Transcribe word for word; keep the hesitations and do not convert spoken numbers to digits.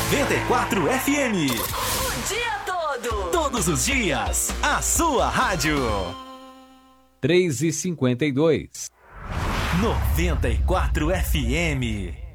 noventa e quatro F M. O dia todo. Todos os dias, a sua rádio. três e cinquenta e dois. noventa e quatro F M.